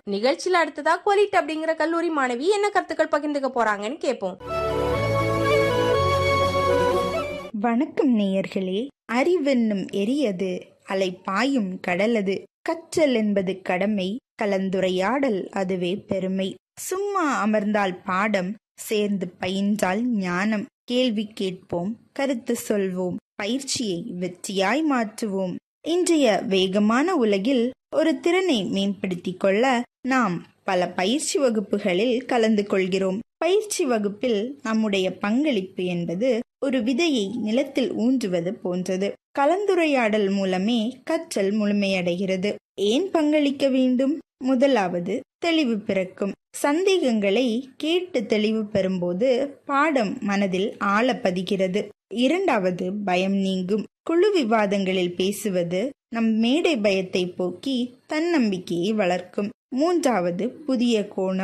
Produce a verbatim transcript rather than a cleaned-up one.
நிகழ்ச்சியில அடுத்ததா குவலிட் அப்படிங்கிற கல்லூரி மாணவி என்ன கருத்துக்கள் பகிர்ந்துக்க போறாங்கன்னு கேட்போம். வணக்கம் நேயர்களே. அறிவென்னும் எரியது, அலை பாயும் கடலது. கற்றல் என்பது கடமை, கலந்துரையாடல் அதுவே பெருமை. சும்மா அமர்ந்தால் பாடம், சேர்ந்து பயின்றால் ஞானம். கேள்வி கேட்போம், கருத்து சொல்வோம், பயிற்சியை வெற்றியாய் மாற்றுவோம். இன்றைய வேகமான உலகில் ஒரு திறனை மேம்படுத்திக் கொள்ள நாம் பல பயிற்சி வகுப்புகளில் கலந்து கொள்கிறோம். பயிற்சி வகுப்பில் நம்முடைய பங்களிப்பு என்பது ஒரு விதையை நிலத்தில் ஊன்றுவது போன்றது. கலந்துரையாடல் மூலமே கற்றல் முழுமையடைகிறது. ஏன் பங்களிக்க வேண்டும்? முதலாவது, தெளிவு பிறக்கும். சந்தேகங்களை கேட்டு தெளிவு பெறும்போது பாடம் மனதில் ஆழ பதிகிறது. இரண்டாவது, பயம் நீங்கும். குழு விவாதங்களில் பேசுவது நம் மேடை பயத்தை போக்கி தன்னம்பிக்கையை வளர்க்கும். மூன்றாவது, புதிய கோணம்.